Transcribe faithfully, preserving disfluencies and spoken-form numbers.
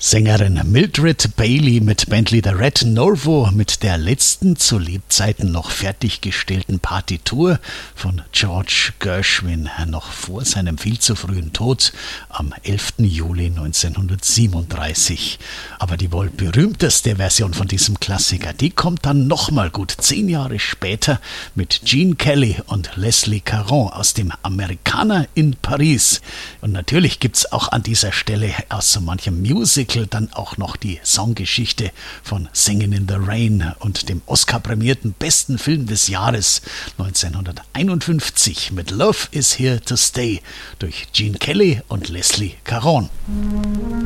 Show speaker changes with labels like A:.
A: Sängerin Mildred Bailey mit Bandleader Red Norvo mit der letzten zu Lebzeiten noch fertiggestellten Partitur von George Gershwin noch vor seinem viel zu frühen Tod am elften Juli neunzehnhundertsiebenunddreißig. Aber die wohl berühmteste Version von diesem Klassiker, die kommt dann nochmal gut zehn Jahre später mit Gene Kelly und Leslie Caron aus dem Amerikaner in Paris. Und natürlich gibt's auch an dieser Stelle aus so manchem Musical dann auch noch die Songgeschichte von Singin' in the Rain und dem Oscar-prämierten besten Film des Jahres neunzehnhunderteinundfünfzig mit Love is Here to Stay durch Gene Kelly und Leslie Caron.